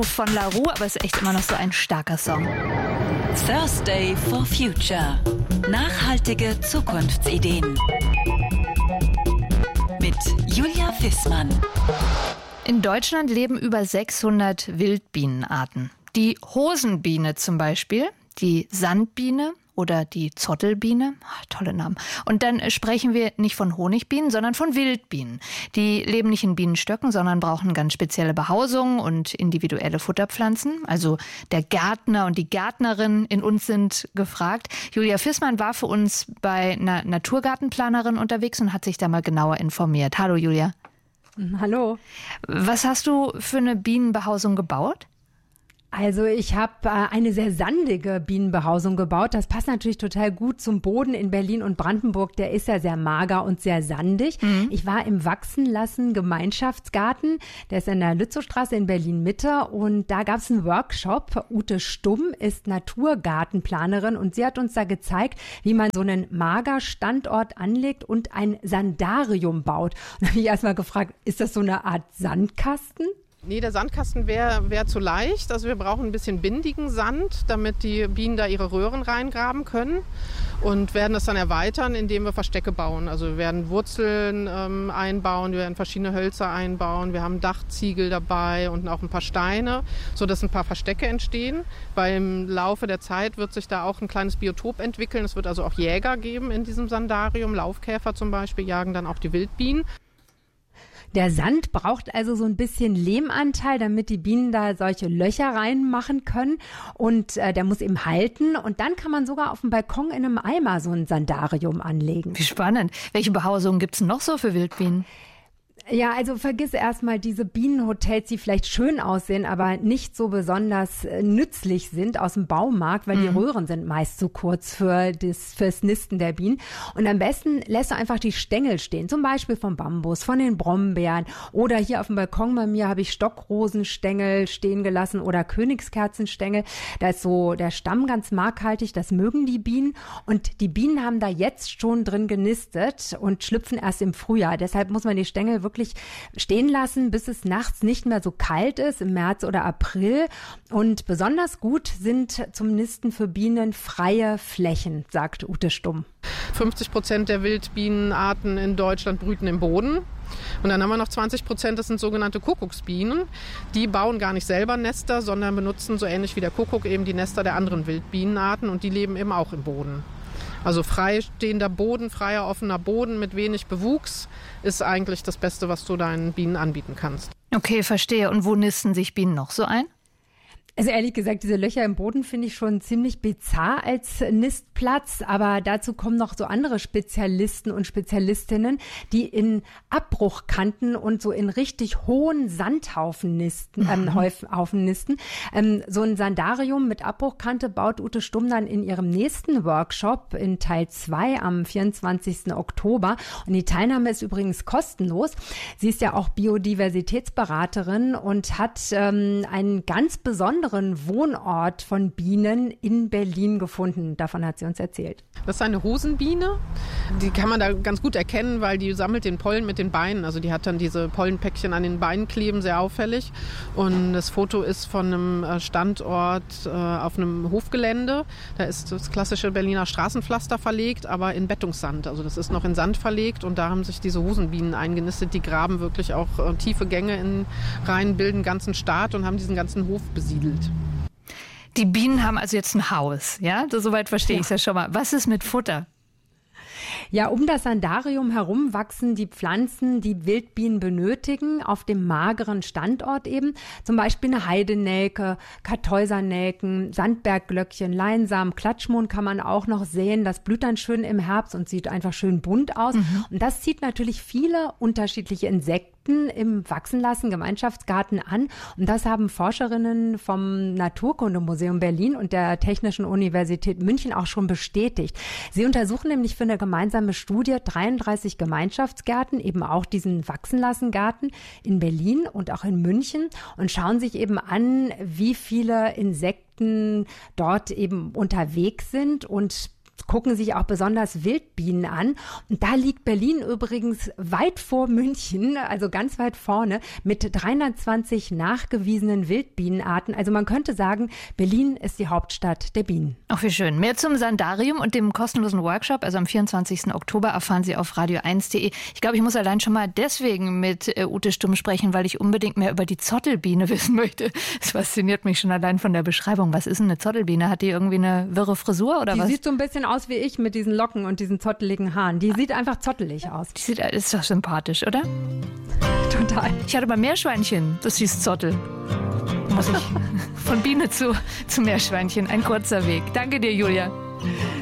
Von La Rue, aber es ist echt immer noch so ein starker Song. Thursday for Future. Nachhaltige Zukunftsideen. Mit Julia Fissmann. In Deutschland leben über 600 Wildbienenarten. Die Hosenbiene zum Beispiel, die Sandbiene oder die Zottelbiene. Tolle Namen. Und dann sprechen wir nicht von Honigbienen, sondern von Wildbienen. Die leben nicht in Bienenstöcken, sondern brauchen ganz spezielle Behausung und individuelle Futterpflanzen. Also der Gärtner und die Gärtnerin in uns sind gefragt. Julia Fissmann war für uns bei einer Naturgartenplanerin unterwegs und hat sich da mal genauer informiert. Hallo Julia. Hallo. Was hast du für eine Bienenbehausung gebaut? Also ich habe eine sehr sandige Bienenbehausung gebaut. Das passt natürlich total gut zum Boden in Berlin und Brandenburg. Der ist ja sehr mager und sehr sandig. Ich war im Wachsenlassen Gemeinschaftsgarten. Der ist in der Lützowstraße in Berlin-Mitte. Und da gab es einen Workshop. Ute Stumm ist Naturgartenplanerin und sie hat uns da gezeigt, wie man so einen Magerstandort anlegt und ein Sandarium baut. Und da habe ich erstmal gefragt, ist das so eine Art Sandkasten? Nee, der Sandkasten wäre zu leicht. Also wir brauchen ein bisschen bindigen Sand, damit die Bienen da ihre Röhren reingraben können und werden das dann erweitern, indem wir Verstecke bauen. Also wir werden Wurzeln einbauen, wir werden verschiedene Hölzer einbauen, wir haben Dachziegel dabei und auch ein paar Steine, sodass ein paar Verstecke entstehen. Beim Laufe der Zeit wird sich da auch ein kleines Biotop entwickeln. Es wird also auch Jäger geben in diesem Sandarium. Laufkäfer zum Beispiel jagen dann auch die Wildbienen. Der Sand braucht also so ein bisschen Lehmanteil, damit die Bienen da solche Löcher reinmachen können. Und der muss eben halten. Und dann kann man sogar auf dem Balkon in einem Eimer so ein Sandarium anlegen. Wie spannend. Welche Behausungen gibt es noch so für Wildbienen? Ja, also vergiss erstmal diese Bienenhotels, die vielleicht schön aussehen, aber nicht so besonders nützlich sind aus dem Baumarkt, weil die Röhren sind meist zu kurz fürs Nisten der Bienen. Und am besten lässt du einfach die Stängel stehen, zum Beispiel vom Bambus, von den Brombeeren oder hier auf dem Balkon bei mir habe ich Stockrosenstängel stehen gelassen oder Königskerzenstängel. Da ist so der Stamm ganz markhaltig, das mögen die Bienen und die Bienen haben da jetzt schon drin genistet und schlüpfen erst im Frühjahr. Deshalb muss man die Stängel wirklich stehen lassen, bis es nachts nicht mehr so kalt ist, im März oder April. Und besonders gut sind zum Nisten für Bienen freie Flächen, sagt Ute Stumm. 50% der Wildbienenarten in Deutschland brüten im Boden. Und dann haben wir noch 20%, das sind sogenannte Kuckucksbienen. Die bauen gar nicht selber Nester, sondern benutzen so ähnlich wie der Kuckuck eben die Nester der anderen Wildbienenarten und die leben eben auch im Boden. Also freistehender Boden, freier offener Boden mit wenig Bewuchs ist eigentlich das Beste, was du deinen Bienen anbieten kannst. Okay, verstehe. Und wo nisten sich Bienen noch so ein? Also ehrlich gesagt, diese Löcher im Boden finde ich schon ziemlich bizarr als Nistplatz, aber dazu kommen noch so andere Spezialisten und Spezialistinnen, die in Abbruchkanten und so in richtig hohen Sandhaufen nisten. So ein Sandarium mit Abbruchkante baut Ute Stumm dann in ihrem nächsten Workshop in Teil 2 am 24. Oktober. Und die Teilnahme ist übrigens kostenlos. Sie ist ja auch Biodiversitätsberaterin und hat einen ganz besonderen Wohnort von Bienen in Berlin gefunden. Davon hat sie uns erzählt. Das ist eine Hosenbiene. Die kann man da ganz gut erkennen, weil die sammelt den Pollen mit den Beinen. Also die hat dann diese Pollenpäckchen an den Beinen kleben, sehr auffällig. Und das Foto ist von einem Standort auf einem Hofgelände. Da ist das klassische Berliner Straßenpflaster verlegt, aber in Bettungssand. Also das ist noch in Sand verlegt und da haben sich diese Hosenbienen eingenistet. Die graben wirklich auch tiefe Gänge rein, bilden einen ganzen Staat und haben diesen ganzen Hof besiedelt. Die Bienen haben also jetzt ein Haus, ja? Soweit verstehe ich es ja schon mal. Was ist mit Futter? Ja, um das Sandarium herum wachsen die Pflanzen, die Wildbienen benötigen, auf dem mageren Standort eben. Zum Beispiel eine Heidenelke, Kartäusernelken, Sandbergglöckchen, Leinsamen, Klatschmohn kann man auch noch sehen. Das blüht dann schön im Herbst und sieht einfach schön bunt aus. Und das zieht natürlich viele unterschiedliche Insekten im Wachsenlassen Gemeinschaftsgarten an. Und das haben Forscherinnen vom Naturkundemuseum Berlin und der Technischen Universität München auch schon bestätigt. Sie untersuchen nämlich für eine gemeinsame Studie 33 Gemeinschaftsgärten, eben auch diesen Wachsenlassengarten in Berlin und auch in München und schauen sich eben an, wie viele Insekten dort eben unterwegs sind und gucken sich auch besonders Wildbienen an. Und da liegt Berlin übrigens weit vor München, also ganz weit vorne, mit 320 nachgewiesenen Wildbienenarten. Also man könnte sagen, Berlin ist die Hauptstadt der Bienen. Ach, wie schön. Mehr zum Sandarium und dem kostenlosen Workshop, also am 24. Oktober, erfahren Sie auf radio1.de. Ich glaube, ich muss allein schon mal deswegen mit Ute Stumm sprechen, weil ich unbedingt mehr über die Zottelbiene wissen möchte. Es fasziniert mich schon allein von der Beschreibung. Was ist denn eine Zottelbiene? Hat die irgendwie eine wirre Frisur oder was? Die sieht so ein bisschen aus wie ich mit diesen Locken und diesen zotteligen Haaren. Die sieht einfach zottelig aus. Ist doch sympathisch, oder? Total. Ich hatte mal Meerschweinchen, das hieß Zottel. Muss ich von Biene zu Meerschweinchen, ein kurzer Weg. Danke dir, Julia.